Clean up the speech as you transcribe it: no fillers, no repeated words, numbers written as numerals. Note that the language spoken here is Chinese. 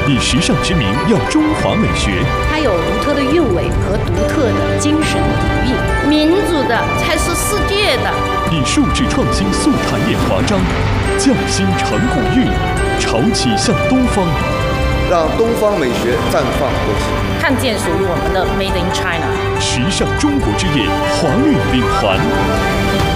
以时尚之名耀中华美学。 它有独特的韵味和独特的精神底蕴。 民主的才是世界的。 以数字创新速产业华章，匠心成古韵，潮起向东方， 让东方美学绽放国际， 看见属于我们的 Made in China。 时尚中国之夜，华韵领环。